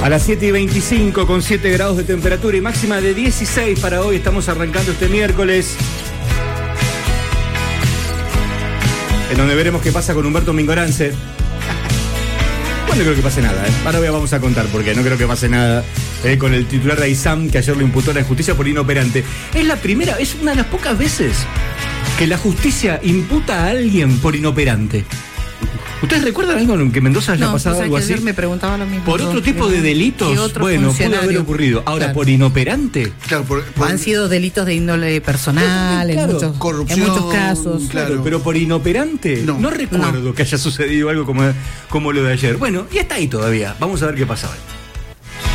A las 7:25 con 7 grados de temperatura y máxima de 16 para hoy. Estamos arrancando este miércoles, en donde veremos qué pasa con Humberto Mingorance. Bueno, no creo que pase nada, Ahora vamos a contar por qué. No creo que pase nada con el titular de AISAM, que ayer lo imputó a la justicia por inoperante. Es la primera, es una de las pocas veces que la justicia imputa a alguien por inoperante. ¿Ustedes recuerdan algo en que Mendoza haya pasado algo así? Me preguntaba lo mismo. ¿Por otro tipo de delitos? Bueno, puede haber ocurrido. Ahora, claro, por inoperante. Claro, han sido delitos de índole personal, claro, corrupción, en muchos casos. Claro, pero por inoperante no recuerdo que haya sucedido algo como lo de ayer. Bueno, y está ahí todavía. Vamos a ver qué pasa hoy.